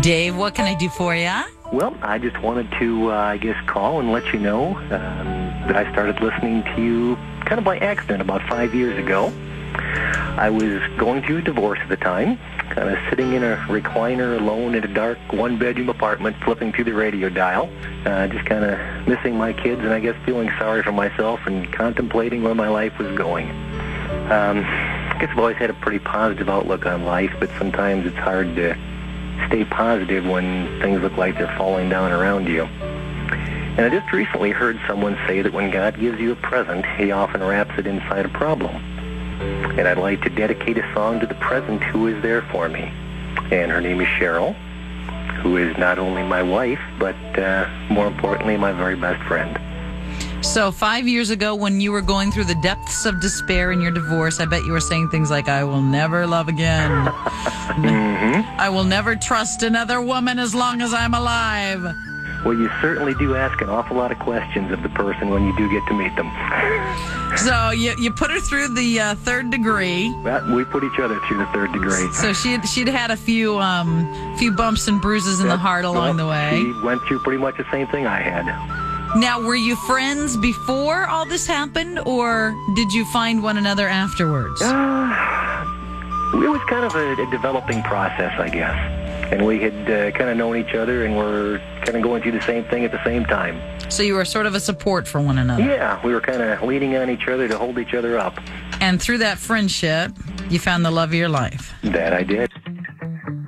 Dave, what can I do for you? Well, I just wanted to, call and let you know that I started listening to you kind of by accident about 5 years ago. I was going through a divorce at the time, kind of sitting in a recliner alone in a dark one-bedroom apartment, flipping through the radio dial, just kind of missing my kids and I guess feeling sorry for myself and contemplating where my life was going. I guess I've always had a pretty positive outlook on life, but sometimes it's hard to stay positive when things look like they're falling down around you. And I just recently heard someone say that when God gives you a present, He often wraps it inside a problem. And I'd like to dedicate a song to the present who is there for me. And her name is Cheryl, who is not only my wife, but more importantly, my very best friend. So 5 years ago, when you were going through the depths of despair in your divorce, I bet you were saying things like, I will never love again. Mm-hmm. I will never trust another woman as long as I'm alive. Well, you certainly do ask an awful lot of questions of the person when you do get to meet them. So you put her through the third degree. Well, we put each other through the third degree. So she'd had a few bumps and bruises in the heart along the way. She went through pretty much the same thing I had. Now, were you friends before all this happened, or did you find one another afterwards? It was kind of a developing process, I guess. And we had kind of known each other and were kind of going through the same thing at the same time. So you were sort of a support for one another. Yeah, we were kind of leaning on each other to hold each other up. And through that friendship, you found the love of your life. That I did.